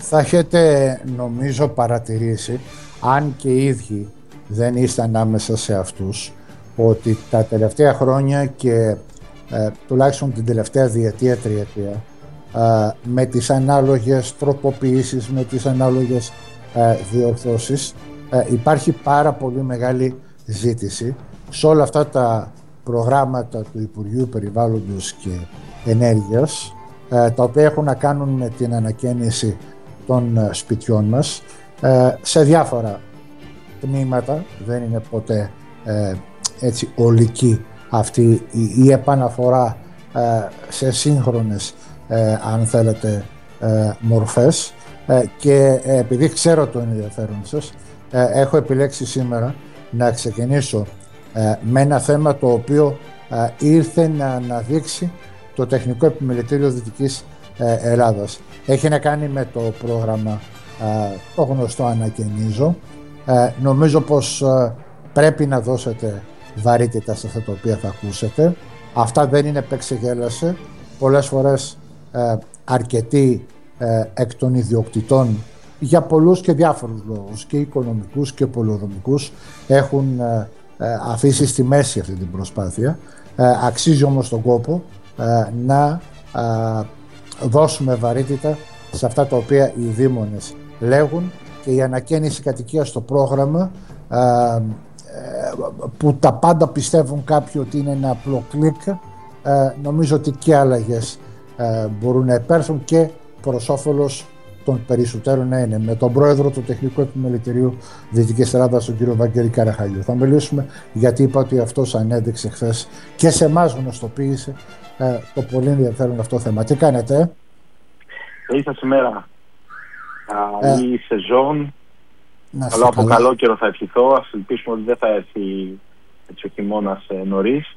Θα έχετε νομίζω παρατηρήσει, αν και οι ίδιοι δεν είστε ανάμεσα σε αυτούς, ότι τα τελευταία χρόνια και τουλάχιστον την τελευταία διετία, τριετία, με τις ανάλογες τροποποιήσεις, με τις ανάλογες διορθώσεις, υπάρχει πάρα πολύ μεγάλη ζήτηση σε όλα αυτά τα προγράμματα του Υπουργείου Περιβάλλοντος και Ενέργειας, τα οποία έχουν να κάνουν με την ανακαίνιση των σπιτιών μας σε διάφορα τμήματα. Δεν είναι ποτέ έτσι ολική αυτή η επαναφορά σε σύγχρονες αν θέλετε μορφές, και επειδή ξέρω το ενδιαφέρον σας, έχω επιλέξει σήμερα να ξεκινήσω με ένα θέμα το οποίο ήρθε να αναδείξει το Τεχνικό Επιμελητήριο Δυτικής Ελλάδας. Έχει να κάνει με το πρόγραμμα το γνωστό Ανακαινίζω. Νομίζω πως πρέπει να δώσετε βαρύτητα σε αυτά τα οποία θα ακούσετε. Αυτά δεν είναι επεξεγέλασε. Πολλές φορές αρκετοί εκ των ιδιοκτητών, για πολλούς και διάφορους λόγους, και οικονομικούς και πολεοδομικούς, έχουν αφήσει στη μέση αυτή την προσπάθεια. Αξίζει όμως τον κόπο να δώσουμε βαρύτητα σε αυτά τα οποία οι δήμονες λέγουν, και η ανακαίνιση κατοικίας στο πρόγραμμα, που τα πάντα πιστεύουν κάποιοι ότι είναι ένα απλό κλικ, νομίζω ότι και αλλαγές μπορούν να υπέρθουν και προς όφελος των περισσότερων να είναι. Με τον πρόεδρο του Τεχνικού Επιμελητηρίου Δυτικής Ελλάδας, τον κύριο Βαγγέλη Καραχαλιού, θα μιλήσουμε, γιατί είπα ότι αυτός ανέδειξε χθες και σε εμάς γνωστοποίησε το πολύ ενδιαφέρον αυτό θέμα. Τι κάνετε? Καλή σας ημέρα. Καλή σεζόν. Καλό από καλό καιρό θα ευχηθώ. Ας ελπίσουμε ότι δεν θα έρθει έτσι ο χειμώνας νωρίς.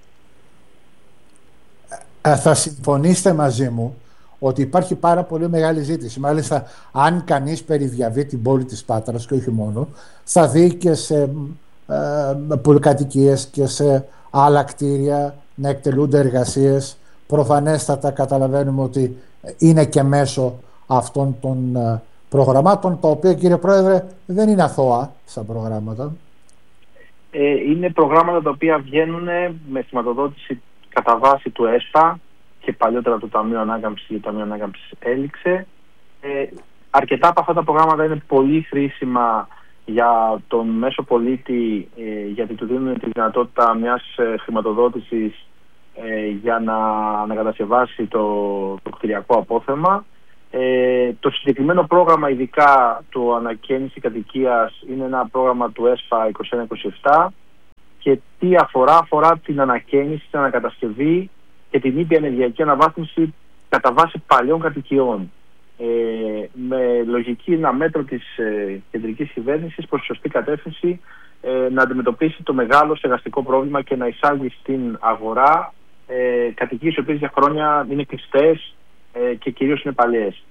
Θα συμφωνήσετε μαζί μου ότι υπάρχει πάρα πολύ μεγάλη ζήτηση. Μάλιστα, αν κανείς περιδιαβεί την πόλη της Πάτρας, και όχι μόνο, θα δει και σε πολυκατοικίες και σε άλλα κτίρια να εκτελούνται εργασίες. Προφανέστατα καταλαβαίνουμε ότι είναι και μέσω αυτών των προγραμμάτων, τα οποία, κύριε Πρόεδρε, δεν είναι αθώα σαν προγράμματα. Είναι προγράμματα τα οποία βγαίνουν με χρηματοδότηση κατά βάση του ΕΣΠΑ και παλιότερα του Ταμείου Ανάκαμψης, και το Ταμείο Ανάκαμψης έληξε. Αρκετά από αυτά τα προγράμματα είναι πολύ χρήσιμα για τον μέσο πολίτη, γιατί του δίνουν τη δυνατότητα μιας χρηματοδότησης για να ανακατασκευάσει το κτηριακό απόθεμα. Το συγκεκριμένο πρόγραμμα, ειδικά το ανακαίνιση κατοικίας, είναι ένα πρόγραμμα του ΕΣΠΑ 21-27, και τι αφορά την ανακαίνιση, την ανακατασκευή και την ήπια ενεργειακή αναβάθμιση κατά βάση παλιών κατοικιών, με λογική ένα μέτρο της κεντρικής κυβέρνησης προς τη σωστή κατεύθυνση, να αντιμετωπίσει το μεγάλο στεγαστικό πρόβλημα και να εισάγει στην αγορά κατοικίες οι οποίες για χρόνια είναι κλειστές και κυρίως είναι παλιές.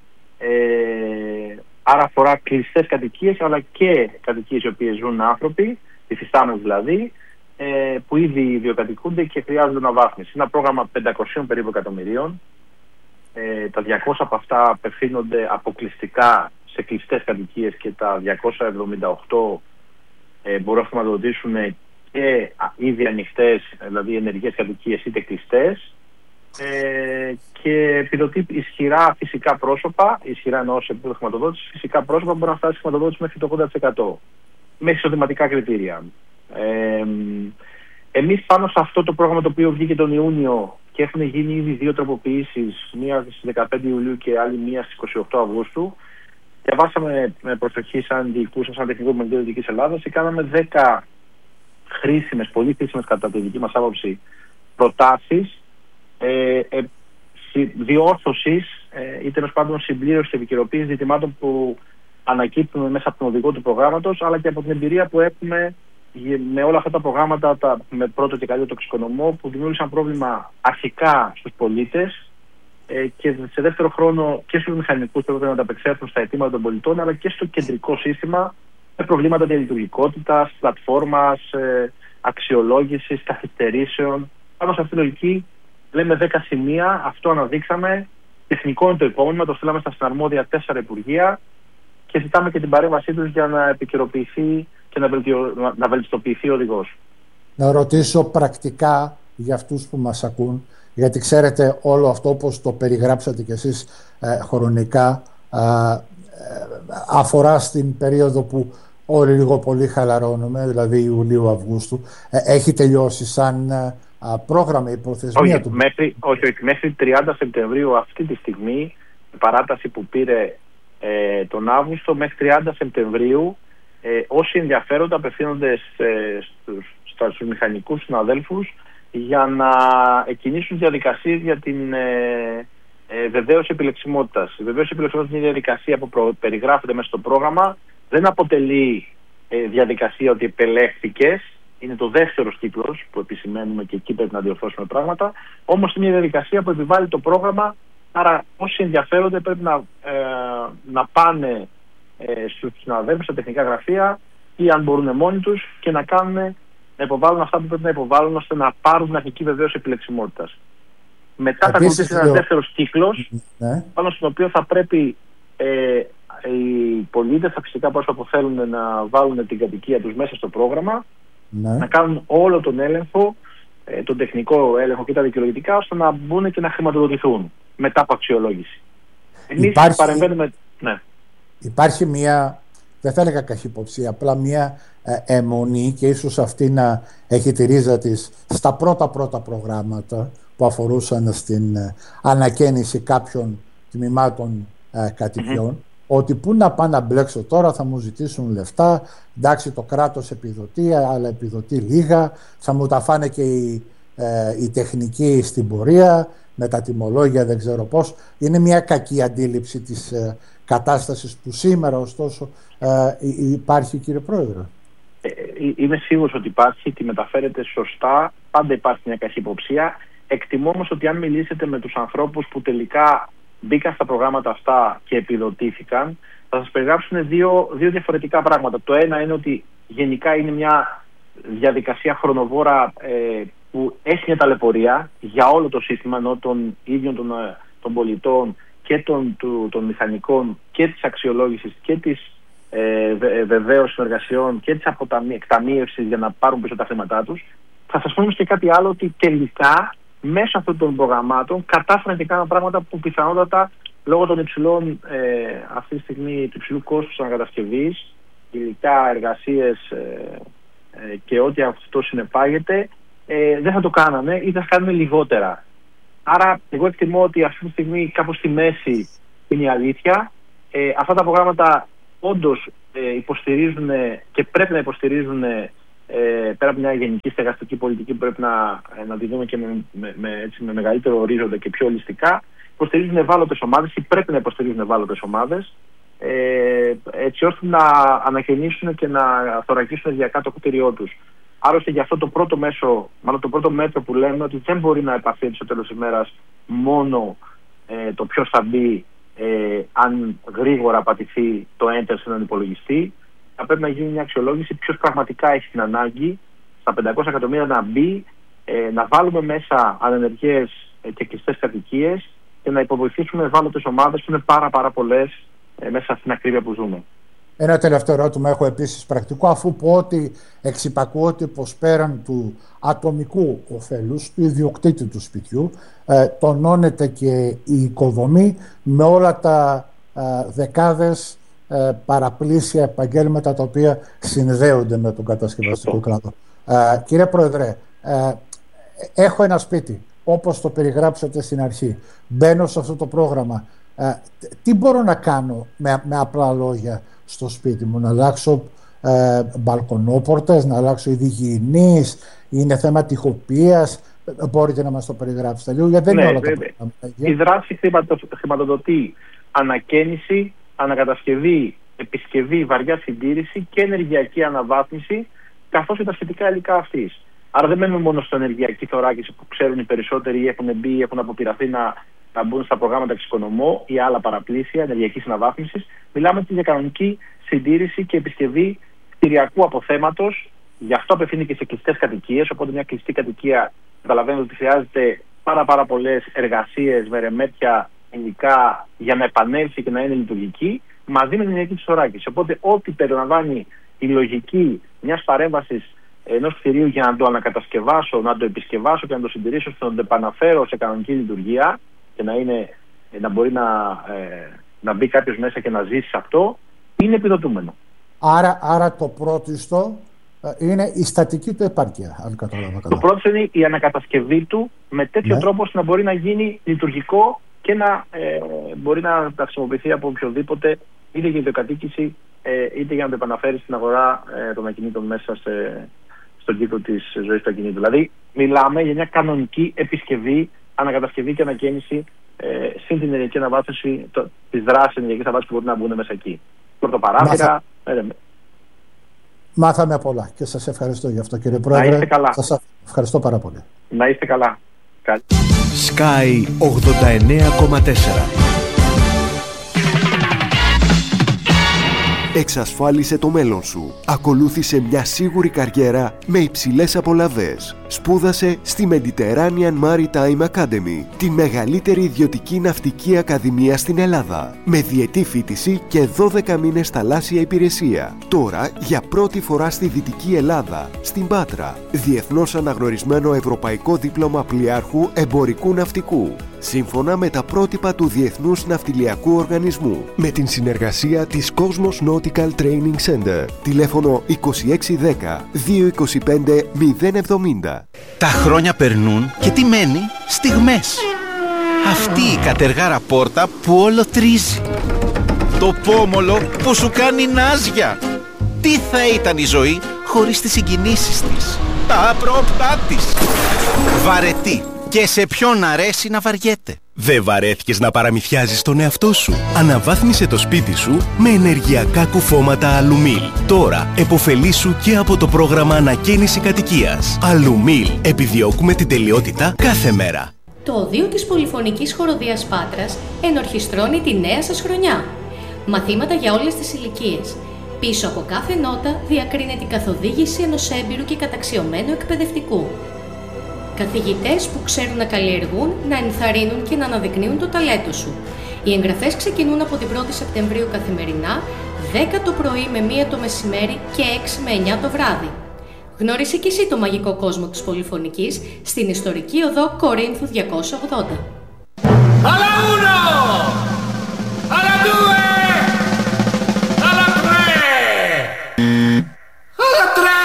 Άρα αφορά κλειστές κατοικίες, αλλά και κατοικίες οι οποίες ζουν άνθρωποι, υφιστάμενοι δηλαδή, που ήδη ιδιοκατοικούνται και χρειάζονται αναβάθμιση. Είναι ένα πρόγραμμα 500 περίπου εκατομμυρίων. Τα 200 από αυτά απευθύνονται αποκλειστικά σε κλειστές κατοικίες, και τα 278 μπορούν να χρηματοδοτήσουν και ήδη ανοιχτές, δηλαδή ενεργές κατοικίες, είτε κλειστές, και επιδοτεί ισχυρά φυσικά πρόσωπα, ισχυρά εννοώ σε επίπεδο χρηματοδότηση, φυσικά πρόσωπα μπορεί να φτάσει χρηματοδότηση μέχρι το 80%, μέχρι εισοδηματικά κριτήρια. Εμείς πάνω σε αυτό το πρόγραμμα, το οποίο βγήκε τον Ιούνιο και έχουν γίνει ήδη 2 τροποποιήσεις, μία στις 15 Ιουλίου και άλλη μία στις 28 Αυγούστου, διαβάσαμε με προσοχή σαν διοικούσα, σαν Τεχνικό Επιμελητήριο Δυτικής Ελλάδας, και κάναμε 10 χρήσιμες, πολύ χρήσιμες κατά τη δική μας άποψη, προτάσεις διόρθωσης ή τέλος πάντων συμπλήρωση και επικαιροποίηση ζητημάτων που ανακύπτουν μέσα από τον οδηγό του προγράμματος, αλλά και από την εμπειρία που έχουμε με όλα αυτά τα προγράμματα, με πρώτο και καλύτερο τοξικονομό, που δημιούργησαν πρόβλημα αρχικά στους πολίτες, και σε δεύτερο χρόνο και στους μηχανικούς που έπρεπε να ανταπεξέλθουν στα αιτήματα των πολιτών, αλλά και στο κεντρικό σύστημα, με προβλήματα διαλειτουργικότητας, πλατφόρμας, αξιολόγησης, καθυστερήσεων. Πάνω σε αυτή τη λογική, λέμε 10 σημεία, αυτό αναδείξαμε, Τεχνικό είναι το υπόμνημα, το στείλαμε στα συναρμόδια 4 υπουργεία και ζητάμε και την παρέμβασή τους για να επικαιροποιηθεί και να βελτιστοποιηθεί ο οδηγός. Να ρωτήσω πρακτικά για αυτούς που μας ακούν, γιατί ξέρετε όλο αυτό όπως το περιγράψατε κι εσείς χρονικά αφορά στην περίοδο που όλοι λίγο πολύ χαλαρώνουμε, δηλαδή Ιουλίου-Αυγούστου. Έχει τελειώσει σαν πρόγραμμα η προθεσμία του? Όχι, μέχρι 30 Σεπτεμβρίου αυτή τη στιγμή, η παράταση που πήρε τον Αύγουστο, μέχρι 30 Σεπτεμβρίου όσοι ενδιαφέρονται απευθύνονται στους μηχανικούς συναδέλφους για να εκκινήσουν διαδικασίες για την βεβαίωση επιλεξιμότητας. Η βεβαίωση επιλεξιμότητας είναι μια διαδικασία που περιγράφεται μέσα στο πρόγραμμα. Δεν αποτελεί διαδικασία ότι επελέχθηκες. Είναι το δεύτερος κύκλος που επισημαίνουμε και εκεί πρέπει να διορθώσουμε πράγματα. Όμως είναι μια διαδικασία που επιβάλλει το πρόγραμμα. Άρα όσοι ενδιαφέρονται πρέπει να πάνε στους συναδέλφους, στα τεχνικά γραφεία ή αν μπορούν μόνοι τους και να υποβάλουν αυτά που πρέπει να υποβάλουν ώστε να πάρουν την αρχική βεβαίωση επιλεξιμότητας. Μετά θα ακολουθήσει ένας δεύτερος κύκλος, πάνω στον οποίο θα πρέπει οι πολίτες, τα φυσικά πρόσωπα που θέλουν να βάλουν την κατοικία τους μέσα στο πρόγραμμα, να κάνουν όλο τον έλεγχο, τον τεχνικό έλεγχο και τα δικαιολογητικά, ώστε να μπουν και να χρηματοδοτηθούν μετά από αξιολόγηση. Εμείς παρεμβαίνουμε. Ναι. Υπάρχει μια, δεν θα έλεγα καχυποψία, απλά μια αιμονή και ίσως αυτή να έχει τη ρίζα της στα πρώτα προγράμματα που αφορούσαν στην ανακαίνιση κάποιων τμήματων κατοικιών, ότι πού να πάω να μπλέξω τώρα, θα μου ζητήσουν λεφτά, εντάξει το κράτος επιδοτεί, αλλά επιδοτεί λίγα, θα μου τα φάνε και οι τεχνικοί στην πορεία, με τα τιμολόγια δεν ξέρω πώς. Είναι μια κακή αντίληψη της κατάστασης που σήμερα ωστόσο υπάρχει, κύριε Πρόεδρε. Είμαι σίγουρος ότι υπάρχει, τη μεταφέρετε σωστά, πάντα υπάρχει μια καχυποψία. Εκτιμώ όμως ότι αν μιλήσετε με τους ανθρώπους που τελικά μπήκαν στα προγράμματα αυτά και επιδοτήθηκαν, θα σας περιγράψουν δύο διαφορετικά πράγματα. Το ένα είναι ότι γενικά είναι μια διαδικασία χρονοβόρα που έχει μια ταλαιπωρία για όλο το σύστημα, ενώ των ίδιων των πολιτών και των μηχανικών και της αξιολόγησης και της βεβαίωσης των εργασιών και της εκταμείευσης για να πάρουν πίσω τα χρήματά τους. Θα σας πω όμως και κάτι άλλο, ότι τελικά μέσω αυτών των προγραμμάτων κατάφεραν και κάναν πράγματα που πιθανότατα λόγω των υψηλών αυτή τη στιγμή του υψηλού κόστους ανακατασκευής, υλικά, εργασίες και ό,τι αυτό συνεπάγεται, δεν θα το κάνανε ή θα κάνουμε λιγότερα. Άρα εγώ εκτιμώ ότι αυτή τη στιγμή κάπως στη μέση είναι η αλήθεια. Αυτά τα προγράμματα όντως υποστηρίζουν και πρέπει να υποστηρίζουν, πέρα από μια γενική στεγαστική πολιτική που πρέπει να τη δούμε και με μεγαλύτερο ορίζοντα και πιο ολιστικά, υποστηρίζουν ευάλωτες ομάδες ή πρέπει να υποστηρίζουν ευάλωτες ομάδες, έτσι ώστε να ανακαινήσουν και να θωρακίσουν ενεργειακά το κτίριό τους. Άλλωστε για αυτό το πρώτο μέσο, μάλλον το πρώτο μέτρο που λέμε, ότι δεν μπορεί να επαφείται στο τέλος της ημέρας μόνο το ποιος θα μπει αν γρήγορα πατηθεί το enter σε έναν υπολογιστή. Θα πρέπει να γίνει μια αξιολόγηση ποιος πραγματικά έχει την ανάγκη στα 500 εκατομμύρια να μπει, να βάλουμε μέσα ανενεργές και κλειστές κατοικίες και να υποβοηθήσουμε ευάλωτες ομάδες που είναι πάρα πολλές μέσα στην ακρίβεια που ζούμε. Ένα τελευταίο ερώτημα έχω επίσης πρακτικό, αφού πω ότι εξυπακούω ότι πως πέραν του ατομικού ωφέλους του ιδιοκτήτη του σπιτιού τονώνεται και η οικοδομή με όλα τα δεκάδες παραπλήσια επαγγέλματα τα οποία συνδέονται με τον κατασκευαστικό κλάδο. Κύριε Πρόεδρε, έχω ένα σπίτι όπως το περιγράψατε στην αρχή, μπαίνω σε αυτό το πρόγραμμα, τι μπορώ να κάνω με απλά λόγια στο σπίτι μου? Να αλλάξω μπαλκονόπορτες, να αλλάξω είδη υγιεινής, είναι θέμα τοιχοποίησης? Μπορείτε να μας το περιγράψετε λίγο, γιατί δεν είναι όλα τα πράγματα. Η δράση χρηματοδοτεί ανακαίνιση, ανακατασκευή, επισκευή, βαριά συντήρηση και ενεργειακή αναβάθμιση, καθώς και τα σχετικά υλικά αυτής. Άρα δεν μένουμε μόνο στο ενεργειακή θωράκιση που ξέρουν οι περισσότεροι ή έχουν μπει ή έχουν αποπειραθεί να μπουν στα προγράμματα εξοικονομώ ή άλλα παραπλήσια ενεργειακής αναβάθμισης. Μιλάμε για κανονική συντήρηση και επισκευή κτηριακού αποθέματος. Γι' αυτό απευθύνει και σε κλειστές κατοικίες. Οπότε μια κλειστή κατοικία καταλαβαίνετε ότι χρειάζεται πάρα πολλές εργασίες, μερεμέτια, υλικά για να επανέλθει και να είναι λειτουργική, μαζί με την ενεργειακή της θωράκιση. Οπότε, ό,τι περιλαμβάνει η λογική μιας παρέμβασης ενός κτηρίου για να το ανακατασκευάσω, να το επισκευάσω και να το συντηρήσω, ώστε να το επαναφέρω σε κανονική λειτουργία και να μπορεί να μπει κάποιος μέσα και να ζήσει σε αυτό, είναι επιδοτούμενο. Άρα το πρώτιστο είναι η στατική του επάρκεια, αν κατάλαβα καλά. Το πρώτο είναι η ανακατασκευή του με τέτοιο τρόπο ώστε να μπορεί να γίνει λειτουργικό και να μπορεί να χρησιμοποιηθεί από οποιοδήποτε, είτε για ιδιοκατοίκηση είτε για να το επαναφέρει στην αγορά των ακινήτων μέσα στον κύκλο της ζωής του ακινήτου. Δηλαδή, μιλάμε για μια κανονική επισκευή, ανακατασκευή και ανακαίνιση συν την ενεργειακή αναβάθμιση της δράσης ενεργειακής αναβάθμισης που μπορεί να μπουν μέσα εκεί. Πρωτοπαράθυρα. Μάθαμε πολλά και σας ευχαριστώ γι' αυτό, κύριε Πρόεδρε. Να είστε καλά. Σας ευχαριστώ πάρα πολύ. Να είστε καλά. Sky 89,4. Εξασφάλισε το μέλλον σου. Ακολούθησε μια σίγουρη καριέρα με υψηλές απολαβές. Σπούδασε στη Mediterranean Maritime Academy, τη μεγαλύτερη ιδιωτική ναυτική ακαδημία στην Ελλάδα, με διετή φοιτηση και 12 μήνες θαλάσσια υπηρεσία. Τώρα, για πρώτη φορά στη Δυτική Ελλάδα, στην Πάτρα, διεθνώς αναγνωρισμένο ευρωπαϊκό δίπλωμα πλοιάρχου εμπορικού ναυτικού, σύμφωνα με τα πρότυπα του Διεθνούς Ναυτιλιακού Οργανισμού, με την συνεργασία της Cosmos Nautical Training Center. Τηλέφωνο 2610 225 070. Τα χρόνια περνούν και τι μένει? Στιγμές. Αυτή η κατεργάρα πόρτα που όλο τρίζει. Το πόμολο που σου κάνει νάζια. Τι θα ήταν η ζωή χωρίς τις συγκινήσεις της, τα απρόπτά της. Βαρετή. Και σε ποιον αρέσει να βαριέται. Δεν βαρέθηκες να παραμυθιάζεις τον εαυτό σου? Αναβάθμισε το σπίτι σου με ενεργειακά κουφώματα Αλουμίλ. Τώρα επωφελήσου και από το πρόγραμμα ανακαίνιση κατοικίας. Αλουμίλ. Επιδιώκουμε την τελειότητα κάθε μέρα. Το οδείο της Πολυφωνικής Χοροδίας Πάτρας ενορχιστρώνει τη νέα σας χρονιά. Μαθήματα για όλες τις ηλικίες. Πίσω από κάθε νότα διακρίνεται η καθοδήγηση ενός έμπειρου και καταξιωμένου εκπαιδευτικού. Καθηγητές που ξέρουν να καλλιεργούν, να ενθαρρύνουν και να αναδεικνύουν το ταλέντο σου. Οι εγγραφές ξεκινούν από την 1η Σεπτεμβρίου καθημερινά, 10 το πρωί με 1 το μεσημέρι και 6 με 9 το βράδυ. Γνώρισε κι εσύ το μαγικό κόσμο της Πολυφωνικής στην ιστορική οδό Κορίνθου 280. Alla uno! Alla due! Alla tre! Alla tre!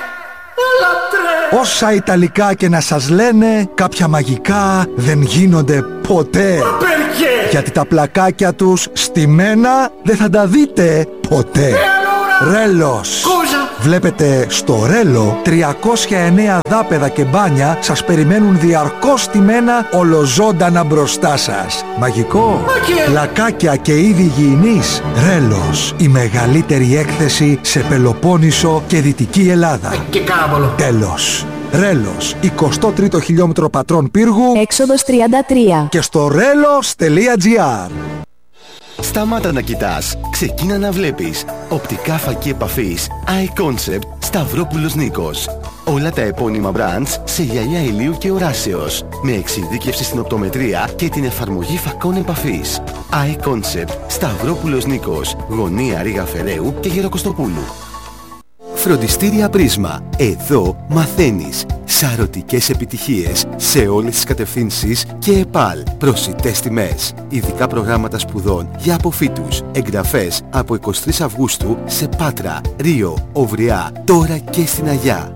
Όσα Ιταλικά και να σας λένε, κάποια μαγικά δεν γίνονται ποτέ. Γιατί τα πλακάκια τους στημένα δεν θα τα δείτε ποτέ. Ρέλος. Βλέπετε, στο Ρέλο 309 δάπεδα και μπάνια σας περιμένουν διαρκώς στημένα ολοζώντανα μπροστά σας. Μαγικό. Πλακάκια και είδη υγιεινής. Ρέλος. Η μεγαλύτερη έκθεση σε Πελοπόννησο και Δυτική Ελλάδα. Τέλος. Ρέλος, 23ο χιλιόμετρο Πατρών Πύργου, έξοδος 33. Και στο relos.gr. Σταμάτα να κοιτάς, ξεκίνα να βλέπεις. Οπτικά φακή επαφής iConcept Σταυρόπουλος Νίκος. Όλα τα επώνυμα brands σε γυαλιά ηλίου και οράσεως, με εξειδίκευση στην οπτομετρία και την εφαρμογή φακών επαφής. iConcept Σταυρόπουλος Νίκος, γωνία Ρήγα Φεραίου και Γεροκοστοπούλου. Φροντιστήρια Πρίσμα. Εδώ μαθαίνεις σαρωτικές επιτυχίες σε όλες τις κατευθύνσεις και ΕΠΑΛ. Προσιτές τιμές. Ειδικά προγράμματα σπουδών για αποφύτους. Εγγραφές από 23 Αυγούστου σε Πάτρα, Ρίο, Οβριά, τώρα και στην Αγιά.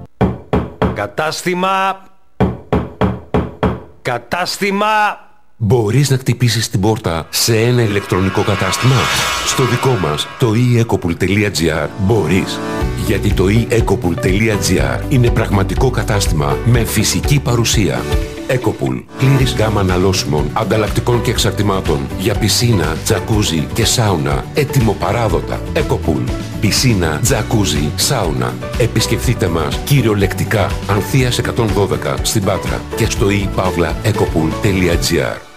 Κατάστημα! Μπορείς να χτυπήσεις την πόρτα σε ένα ηλεκτρονικό κατάστημα? Στο δικό μας, το eEcopool.gr, μπορείς. Γιατί το eEcopool.gr είναι πραγματικό κατάστημα με φυσική παρουσία. Ecopool. Πλήρης γάμα αναλώσιμων, ανταλλακτικών και εξαρτημάτων για πισίνα, τζακούζι και σάουνα. Έτοιμο παράδοτα. Ecopool. Πισίνα, τζακούζι, σάουνα. Επισκεφτείτε μας κυριολεκτικά Ανθείας 112 στην Πάτρα και στο ePavlaEcopool.gr.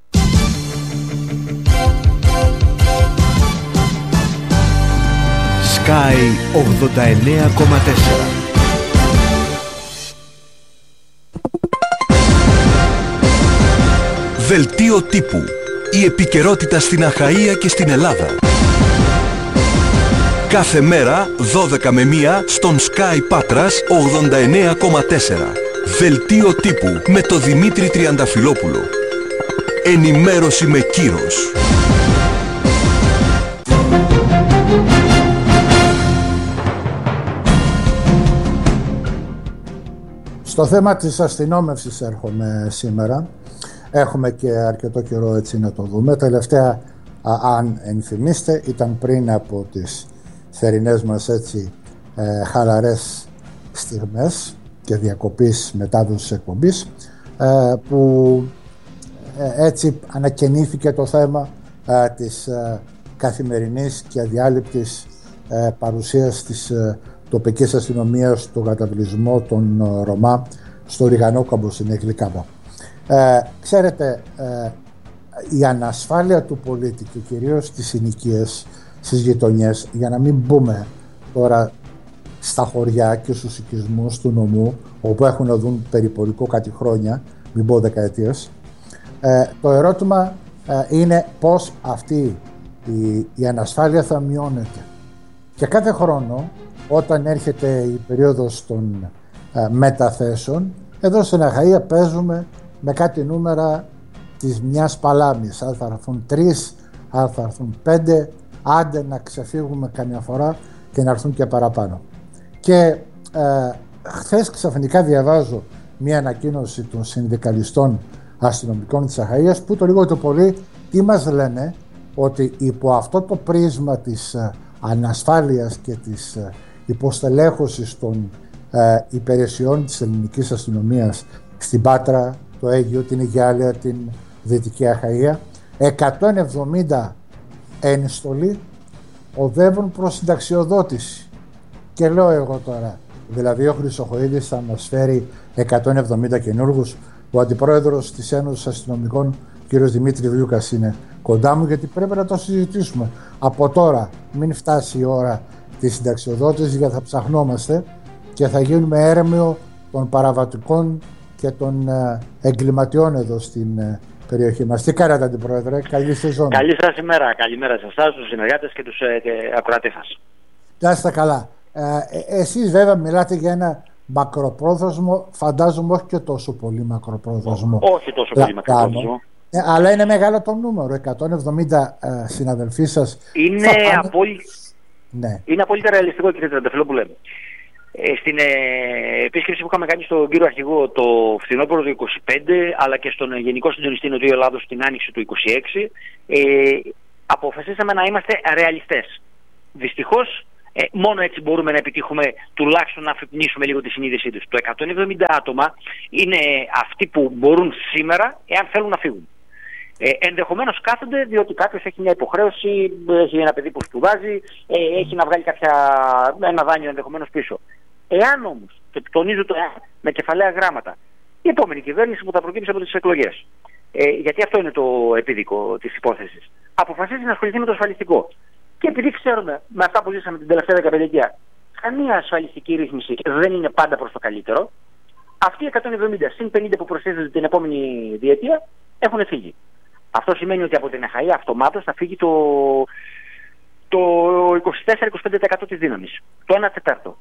Sky 89,4. Δελτίο τύπου. Η επικαιρότητα στην Αχαΐα και στην Ελλάδα. Κάθε μέρα 12 με 1 στον Sky Πάτρας 89,4. Δελτίο τύπου με το Δημήτρη Τριανταφυλόπουλο. Ενημέρωση με κύρος. Στο θέμα της αστυνόμευσης έρχομαι σήμερα. Έχουμε και αρκετό καιρό έτσι να το δούμε. Τελευταία, αν ενθυμίστε, ήταν πριν από τις θερινές μας έτσι χαλαρές στιγμές και διακοπής μετάδοσης εκπομπής, που έτσι ανακαινήθηκε το θέμα της καθημερινής και αδιάλειπτης παρουσίας της τοπικής αστυνομίας στον καταβλισμό των Ρωμά στο Ριγανόκαμπο στην Εγκλικάβα. Ξέρετε, η ανασφάλεια του πολίτη και κυρίως στις συνοικίες, στις γειτονιές, για να μην μπούμε τώρα στα χωριά και στους οικισμούς του νομού, όπου έχουν να δουν περιπολικό κάτι χρόνια, μην πω δεκαετίες, το ερώτημα είναι πώς αυτή η ανασφάλεια θα μειώνεται. Και κάθε χρόνο, όταν έρχεται η περίοδος των μεταθέσεων, εδώ στην Αχαΐα παίζουμε με κάτι νούμερα της μιας παλάμης. Αν θα έρθουν 3, αν θα έρθουν 5, άντε να ξεφύγουμε καμιά φορά και να έρθουν και παραπάνω. Και χθες ξαφνικά διαβάζω μια ανακοίνωση των συνδικαλιστών αστυνομικών της Αχαΐας, που το λίγο το πολύ τι μας λένε, ότι υπό αυτό το πρίσμα της ανασφάλειας και της υποστελέχωσης των υπηρεσιών της ελληνικής αστυνομίας στην Πάτρα, το Αίγυο, την Αιγιάλεια, την Δυτική Αχαΐα, 170 ένστολοι οδεύουν προς συνταξιοδότηση. Και λέω εγώ τώρα, δηλαδή ο Χρυσοχοΐδης θα μας φέρει 170 καινούργους. Ο αντιπρόεδρος της Ένωσης Αστυνομικών, κ. Δημήτρη Βιούκας, είναι κοντά μου, γιατί πρέπει να το συζητήσουμε από τώρα, μην φτάσει η ώρα της συνταξιοδότησης, γιατί θα ψαχνόμαστε και θα γίνουμε έρμεο των παραβατικών και των εγκληματιών εδώ στην περιοχή μας. Τι κάνατε, αντιπρόεδρε, καλή σεζόν. Καλή σας ημέρα, καλημέρα σε εσάς, τους συνεργάτες και τους ακροατές σας. Να είστε καλά. Εσείς βέβαια μιλάτε για ένα μακροπρόθεσμο, φαντάζομαι όχι και τόσο πολύ μακροπρόθεσμο. Όχι τόσο πολύ μακροπρόθεσμο. Αλλά είναι μεγάλο το νούμερο, 170 συναδελφοί σας. Είναι απόλυτα ρεαλιστικό, κύριε Τριανταφυλόπουλε. Στην επίσκεψη που είχαμε κάνει στον κύριο Αρχηγό το φθινόπωρο του 25, αλλά και στον Γενικό Συντονιστή Νοτιού Ελλάδος την άνοιξη του 26, αποφασίσαμε να είμαστε ρεαλιστές. Δυστυχώς, μόνο έτσι μπορούμε να επιτύχουμε, τουλάχιστον να αφυπνίσουμε λίγο τη συνείδησή τους. Το 170 άτομα είναι αυτοί που μπορούν σήμερα, εάν θέλουν να φύγουν. Ενδεχομένως κάθονται διότι κάποιος έχει μια υποχρέωση, έχει ένα παιδί που σπουδάζει, έχει να βγάλει ένα δάνειο ενδεχομένως πίσω. Εάν όμως, και τονίζω το εάν με κεφαλαία γράμματα, η επόμενη κυβέρνηση που θα προκύψει από τις εκλογές, γιατί αυτό είναι το επίδικο της υπόθεσης, αποφασίζει να ασχοληθεί με το ασφαλιστικό. Και επειδή ξέρουμε με αυτά που ζήσαμε την τελευταία 15 ετία, καμία ασφαλιστική ρύθμιση δεν είναι πάντα προς το καλύτερο, αυτοί οι 170 συν 50 που προσθέτουν την επόμενη διετία έχουν φύγει. Αυτό σημαίνει ότι από την Αχαΐα αυτομάτως θα φύγει το 24-25% της δύναμης, το 1/4.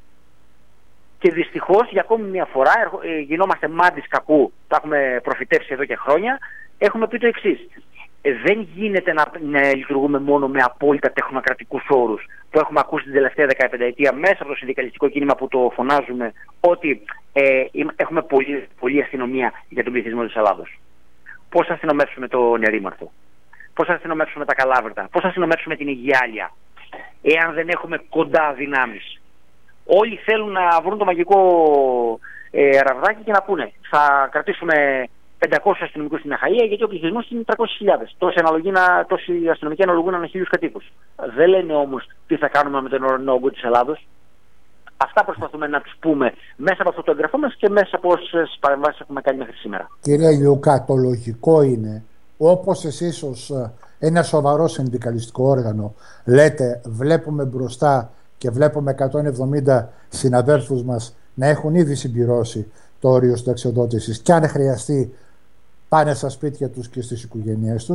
Και δυστυχώς για ακόμη μια φορά γινόμαστε μάντης κακού, τα έχουμε προφητεύσει εδώ και χρόνια, έχουμε πει το εξής. Δεν γίνεται να λειτουργούμε μόνο με απόλυτα τεχνοκρατικούς όρους που έχουμε ακούσει την τελευταία 15 ετία μέσα από το συνδικαλιστικό κίνημα που το φωνάζουμε ότι έχουμε πολλή αστυνομία για τον πληθυσμό της Ελλάδος. Πώς θα αστυνομεύσουμε τον Ερήμαρθο, πώς θα αστυνομεύσουμε τα Καλάβρητα, πώς θα αστυνομεύσουμε την Αιγιάλεια, εάν δεν έχουμε κοντά δυνάμεις. Όλοι θέλουν να βρουν το μαγικό ραβδάκι και να πούνε θα κρατήσουμε 500 αστυνομικούς στην Αχαΐα γιατί ο πληθυσμός είναι 300.000. Τόσοι αστυνομικοί αναλογούν ανά 1.000 κατοίκους. Δεν λένε όμως τι θα κάνουμε με τον ορεινό όγκο της Ελλάδος. Αυτά προσπαθούμε να τους πούμε μέσα από αυτό το εγγραφό μας και μέσα από όσες παρεμβάσεις έχουμε κάνει μέχρι σήμερα. Κύριε Λιούκα, το λογικό είναι, όπως εσείς ως ένα σοβαρό συνδικαλιστικό όργανο λέτε, βλέπουμε μπροστά και βλέπουμε 170 συναδέλφους μας να έχουν ήδη συμπληρώσει το όριο συνταξιοδότησης και αν χρειαστεί πάνε στα σπίτια τους και στις οικογένειές τους,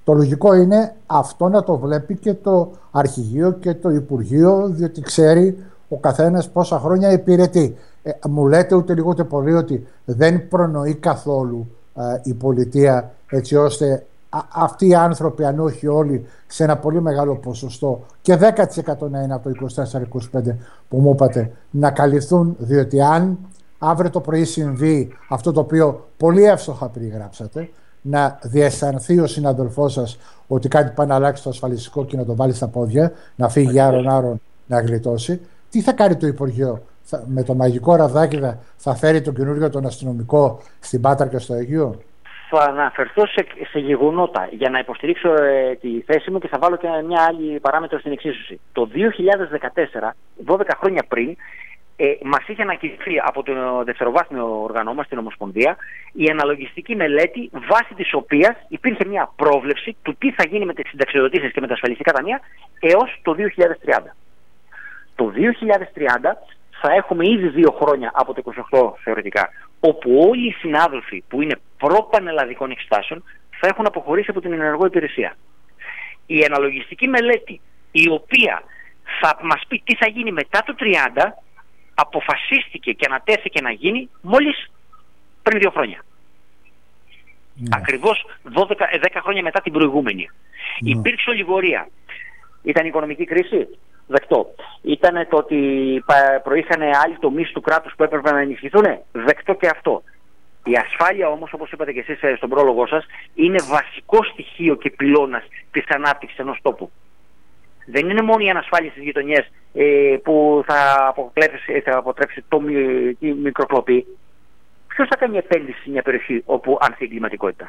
Το λογικό είναι αυτό να το βλέπει και το Αρχηγείο και το Υπουργείο, διότι ξέρει ο καθένας πόσα χρόνια υπηρετεί. Μου λέτε ούτε λίγο ούτε πολύ ότι δεν προνοεί καθόλου η πολιτεία, έτσι ώστε αυτοί οι άνθρωποι, αν όχι όλοι, σε ένα πολύ μεγάλο ποσοστό και 10% να είναι από το 24-25 που μου είπατε, να καλυφθούν, διότι αν αύριο το πρωί συμβεί αυτό το οποίο πολύ εύστοχα περιγράψατε, να διαισθανθεί ο συναδελφός σας ότι κάτι πάει να αλλάξει το ασφαλιστικό και να το βάλει στα πόδια, να φύγει άρον-άρον να γλιτώσει, τι θα κάνει το Υπουργείο? Με το μαγικό ραβδάκι θα φέρει τον καινούριο τον αστυνομικό στην Πάτρα και στο Αιγαίο? Θα αναφερθώ σε γεγονότα για να υποστηρίξω τη θέση μου και θα βάλω και μια άλλη παράμετρο στην εξίσωση. Το 2014, 12 χρόνια πριν, μας είχε ανακοινωθεί από το δευτεροβάθμιο οργανό μας, την Ομοσπονδία, η αναλογιστική μελέτη, βάσει της οποίας υπήρχε μια πρόβλεψη του τι θα γίνει με τις συνταξιοδοτήσεις και με τα ασφαλιστικά ταμεία έως το 2030. Το 2030 θα έχουμε ήδη 2 χρόνια από το 28 θεωρητικά, όπου όλοι οι συνάδελφοι που είναι προπανελλαδικών εξετάσεων θα έχουν αποχωρήσει από την ενεργό υπηρεσία. Η αναλογιστική μελέτη, η οποία θα μας πει τι θα γίνει μετά το 30, αποφασίστηκε και ανατέθηκε να γίνει μόλις πριν 2 χρόνια. Ακριβώς 10 χρόνια μετά την προηγούμενη. Υπήρξε ολιγορία. Ήταν η οικονομική κρίση. Δεκτό. Ήταν το ότι προείχαν άλλοι τομείς του κράτους που έπρεπε να ενισχυθούν. Δεκτό και αυτό. Η ασφάλεια όμως, όπως είπατε και εσείς στον πρόλογο σας, είναι βασικό στοιχείο και πυλώνας της ανάπτυξης ενός τόπου. Δεν είναι μόνο η ανασφάλεια στις γειτονιές που θα αποτρέψει τη μικροκλοπή. Ποιος θα κάνει επένδυση σε μια περιοχή όπου άνθει η εγκληματικότητα?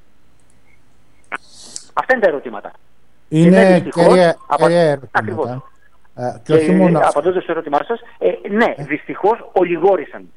Αυτά είναι τα ερωτήματα. Είναι κέρια ερωτήματα. Και απαντώντας στο ερώτημά σας, ναι, δυστυχώς ολιγόρησαν.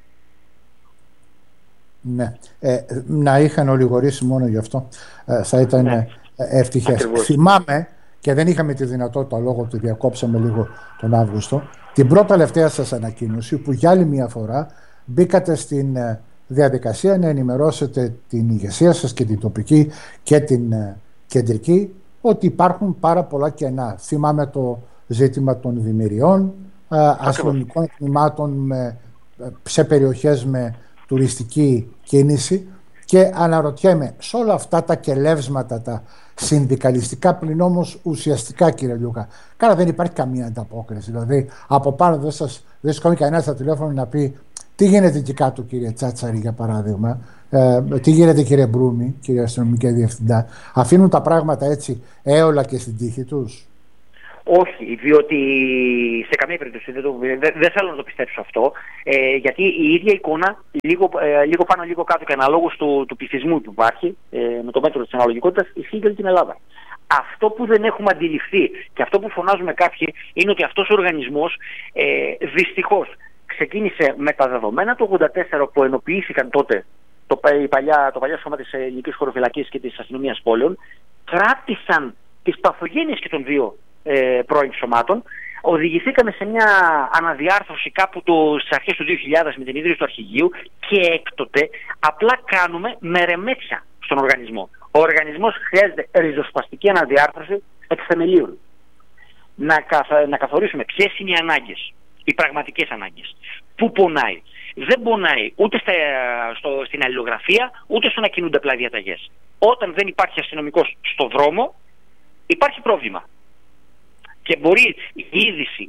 Ναι, να είχαν ολιγορήσει μόνο γι' αυτό θα ήταν ευτυχές. Θυμάμαι, και δεν είχαμε τη δυνατότητα λόγω ότι διακόψαμε λίγο τον Αύγουστο, την πρώτη τελευταία σας ανακοίνωση που για άλλη μια φορά μπήκατε στην διαδικασία να ενημερώσετε την ηγεσία σας και την τοπική και την κεντρική ότι υπάρχουν πάρα πολλά κενά. Θυμάμαι το ζήτημα των δημιουργιών, αστυνομικών τμήματων σε περιοχές με τουριστική κίνηση, και αναρωτιέμαι σε όλα αυτά τα κελεύσματα, τα συνδικαλιστικά πλην όμως ουσιαστικά, κύριε Λιούκα, κάρα δεν υπάρχει καμία ανταπόκριση. Δηλαδή από πάνω δεν σηκώνει κανένα στα τηλέφωνο να πει τι γίνεται εκεί κάτω, κύριε Τσάτσαρη, για παράδειγμα, τι γίνεται, κύριε Μπρούμη, κύριε αστυνομική διευθυντά. Αφήνουν τα πράγματα έτσι έολα και στην τύχη τους? Όχι, διότι σε καμία περίπτωση δεν θέλω να το πιστέψω αυτό, γιατί η ίδια εικόνα, λίγο πάνω λίγο κάτω και αναλόγως του πληθυσμού που υπάρχει, με το μέτρο της αναλογικότητας, ισχύει για την Ελλάδα. Αυτό που δεν έχουμε αντιληφθεί και αυτό που φωνάζουμε κάποιοι είναι ότι αυτός ο οργανισμός δυστυχώς ξεκίνησε με τα δεδομένα του 1984 που ενοποιήθηκαν τότε το παλιά σώμα της ελληνικής χωροφυλακής και της αστυνομίας πόλεων, κράτησαν τις παθογένειες και των δύο πρώην σωμάτων, οδηγηθήκαμε σε μια αναδιάρθρωση κάπου στις αρχές του 2000 με την ίδρυση του Αρχηγείου και έκτοτε απλά κάνουμε μερεμέτια στον οργανισμό. Ο οργανισμός χρειάζεται ριζοσπαστική αναδιάρθρωση εκ θεμελίων. Να καθορίσουμε ποιες είναι οι ανάγκες, οι πραγματικές ανάγκες. Πού πονάει? Δεν πονάει ούτε στην αλληλογραφία, ούτε στο να κινούνται απλά διαταγές. Όταν δεν υπάρχει αστυνομικός στο δρόμο, υπάρχει πρόβλημα. Και μπορεί η είδηση,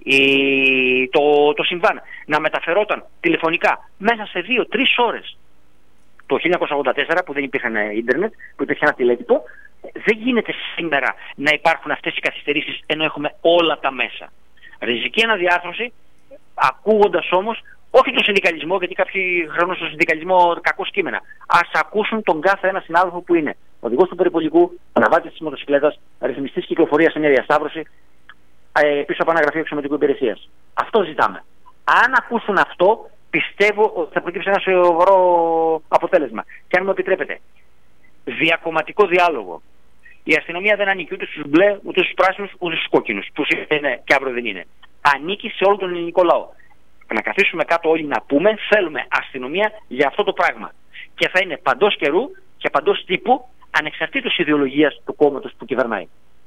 το συμβάν να μεταφερόταν τηλεφωνικά μέσα σε 2-3 ώρες. Το 1984 που δεν υπήρχαν ίντερνετ, που υπήρχε ένα τηλέτυπο, δεν γίνεται σήμερα να υπάρχουν αυτές οι καθυστερήσεις ενώ έχουμε όλα τα μέσα. Ριζική αναδιάρθρωση, ακούγοντας όμως όχι τον συνδικαλισμό, γιατί κάποιοι χρονούν στον συνδικαλισμό κακό κείμενα. Ας ακούσουν τον κάθε ένα συνάδελφο που είναι οδηγός του περιπολικού, αναβάτης της μοτοσυκλέτας, ρυθμιστής κυκλοφορίας σε μια διασταύρωση, πίσω από ένα γραφείο εξωματικού υπηρεσίας. Αυτό ζητάμε. Αν ακούσουν αυτό, πιστεύω ότι θα προκύψει ένα σοβαρό αποτέλεσμα. Και αν μου επιτρέπετε, διακομματικό διάλογο. Η αστυνομία δεν ανήκει ούτε στους μπλε, ούτε στους πράσινους, ούτε στους κόκκινους, που είναι και αύριο δεν είναι. Ανήκει σε όλο τον ελληνικό λαό. Να καθίσουμε κάτω όλοι να πούμε, θέλουμε αστυνομία για αυτό το πράγμα. Και θα είναι παντός καιρού και παντός τύπου, ανεξαρτήτως ιδεολογίας του κόμματος που κυβερνάει.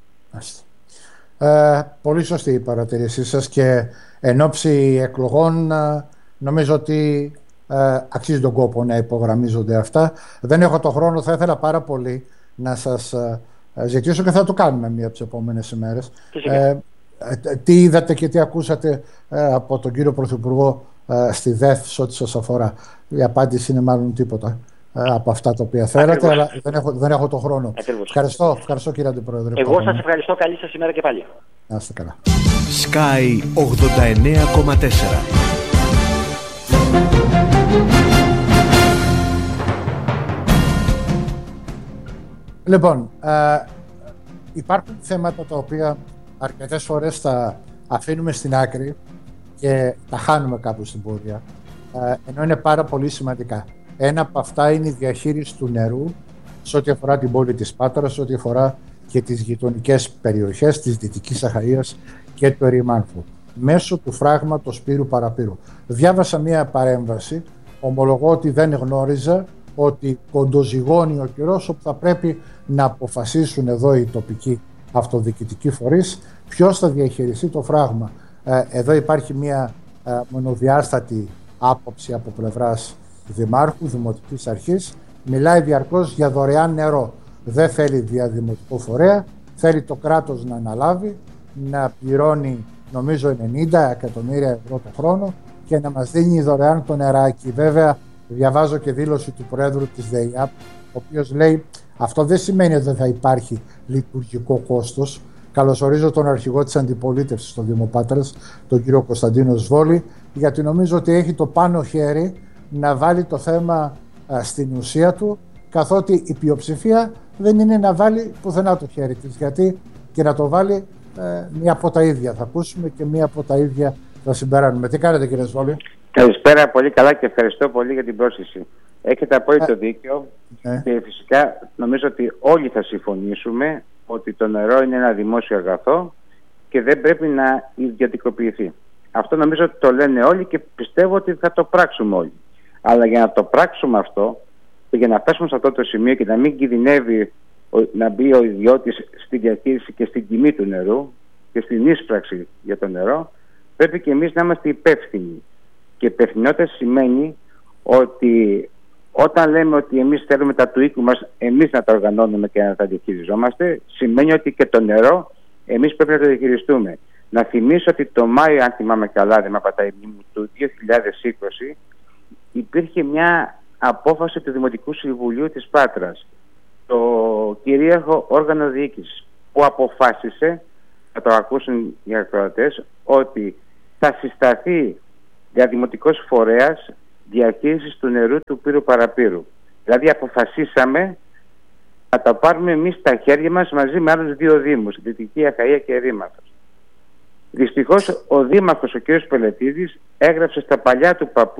Πολύ σωστή η παρατηρήσή σας και εν ώψη εκλογών νομίζω ότι αξίζει τον κόπο να υπογραμμίζονται αυτά. Δεν έχω το χρόνο, θα ήθελα πάρα πολύ να σας ζητήσω και θα το κάνουμε μία από τις επόμενες ημέρες. Τι είδατε και τι ακούσατε από τον κύριο Πρωθυπουργό στη ΔΕΘ σε ό,τι σας αφορά? Η απάντηση είναι μάλλον τίποτα από αυτά τα οποία θέλατε, αλλά δεν έχω το χρόνο. Ευχαριστώ κύριε Αντιπρόεδρε. Εγώ σας ευχαριστώ. Καλή σας ημέρα και πάλι. Να είστε καλά. Sky 89,4. Λοιπόν, υπάρχουν θέματα τα οποία αρκετές φορές τα αφήνουμε στην άκρη και τα χάνουμε κάπου στην πορεία, ενώ είναι πάρα πολύ σημαντικά. Ένα από αυτά είναι η διαχείριση του νερού σε ό,τι αφορά την πόλη της Πάτρας, σε ό,τι αφορά και τις γειτονικές περιοχές της Δυτικής Αχαΐας και του Ερημάνθου, μέσω του φράγματος Πύρου Παραπύρου. Διάβασα μία παρέμβαση, ομολογώ ότι δεν γνώριζα ότι κοντοζυγώνει ο καιρός όπου θα πρέπει να αποφασίσουν εδώ οι τοπικοί αυτοδιοικητικοί φορείς ποιος θα διαχειριστεί το φράγμα. Εδώ υπάρχει μία μονοδιάστατη άποψη από πλευράς Δημάρχου, Δημοτικής Αρχής. Μιλάει διαρκώς για δωρεάν νερό. Δεν θέλει διαδημοτικό φορέα, θέλει το κράτος να αναλάβει, να πληρώνει νομίζω 90 εκατομμύρια ευρώ το χρόνο και να μας δίνει δωρεάν το νεράκι. Βέβαια, διαβάζω και δήλωση του Προέδρου της ΔΕΙΑΠ, ο οποίος λέει αυτό δεν σημαίνει ότι δεν θα υπάρχει λειτουργικό κόστος. Καλωσορίζω τον αρχηγό της αντιπολίτευσης στο Δήμο Πάτρας, τον κύριο Κωνσταντίνο Σβόλη, γιατί νομίζω ότι έχει το πάνω χέρι να βάλει το θέμα στην ουσία του, καθότι η πλειοψηφία δεν είναι να βάλει πουθενά το χέρι της, γιατί και να το βάλει μία από τα ίδια θα ακούσουμε και μία από τα ίδια θα συμπεράνουμε. Τι κάνετε κύριε Σβόλη? Καλησπέρα, πολύ καλά και ευχαριστώ πολύ για την πρόσκληση. Έχετε απόλυτο δίκιο και φυσικά νομίζω ότι όλοι θα συμφωνήσουμε ότι το νερό είναι ένα δημόσιο αγαθό και δεν πρέπει να ιδιωτικοποιηθεί. Αυτό νομίζω ότι το λένε όλοι και πιστεύω ότι θα το πράξουμε όλοι. Αλλά για να το πράξουμε αυτό και για να φτάσουμε σε αυτό το σημείο και να μην κινδυνεύει να μπει ο ιδιώτης στη διαχείριση και στην τιμή του νερού και στην ίσπραξη για το νερό, πρέπει και εμείς να είμαστε υπεύθυνοι. Και υπευθυνότητα σημαίνει ότι όταν λέμε ότι εμείς θέλουμε τα του οίκου μας, εμείς να τα οργανώνουμε και να τα διαχειριζόμαστε, σημαίνει ότι και το νερό εμείς πρέπει να το διαχειριστούμε. Να θυμίσω ότι το Μάιο, αν θυμάμαι καλά, δεν με απατάει η μνήμη μου, του 2020, υπήρχε μια απόφαση του Δημοτικού Συμβουλίου της Πάτρας, το κυρίαρχο όργανο διοίκησης, που αποφάσισε, θα το ακούσουν οι ακροατές, ότι θα συσταθεί διαδημοτικός φορέας διαχείρισης του νερού του Πύρου Παραπύρου. Δηλαδή αποφασίσαμε να τα πάρουμε εμείς στα χέρια μας μαζί με άλλους δύο δήμους, Δυτική Αχαΐα και Ερήμανθος. Δυστυχώς ο δήμαρχος, ο κ. Πελετίδης, έγραψε στα παλιά του παππού